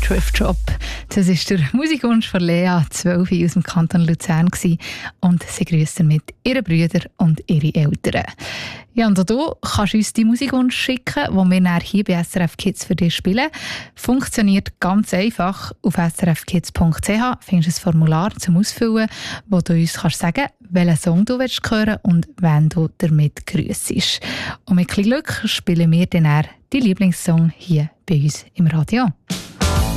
Thrift Shop. Das war der Musikwunsch von Lea, 12 aus dem Kanton Luzern und sie grüßt damit ihre Brüder und ihre Eltern. Ja, und auch du kannst uns deinen Musikwunsch schicken, den wir dann hier bei SRF Kids für dich spielen. Funktioniert ganz einfach. Auf srfkids.ch findest du ein Formular zum Ausfüllen, wo du uns kannst sagen, welchen Song du hören willst und wen du damit grüssest. Und mit ein bisschen Glück spielen wir dann deinen Lieblingssong hier bei uns im Radio.